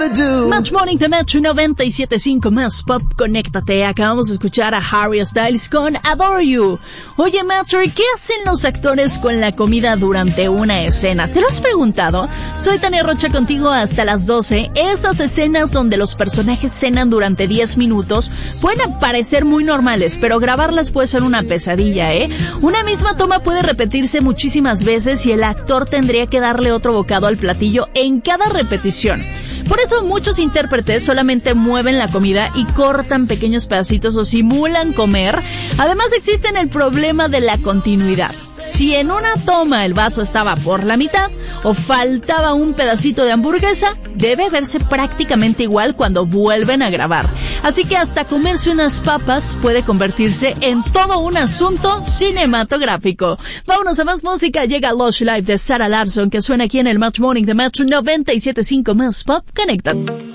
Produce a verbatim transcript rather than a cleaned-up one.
Match Morning de Metro noventa y siete punto cinco más Pop, conéctate. Acabamos de escuchar a Harry Styles con Adore You. Oye, Metro, ¿qué hacen los actores con la comida durante una escena? ¿Te lo has preguntado? Soy Tania Rocha contigo hasta las doce. Esas escenas donde los personajes cenan durante diez minutos pueden parecer muy normales, pero grabarlas puede ser una pesadilla, ¿eh? Una misma toma puede repetirse muchísimas veces y el actor tendría que darle otro bocado al platillo en cada repetición. Por eso muchos intérpretes solamente mueven la comida y cortan pequeños pedacitos o simulan comer. Además existen el problema de la continuidad. Si en una toma el vaso estaba por la mitad o faltaba un pedacito de hamburguesa, debe verse prácticamente igual cuando vuelven a grabar. Así que hasta comerse unas papas puede convertirse en todo un asunto cinematográfico. Vámonos a más música. Llega Lush Live de Sarah Larsson, que suena aquí en el Match Morning de Metro noventa y siete punto cinco más Pop. Conectan.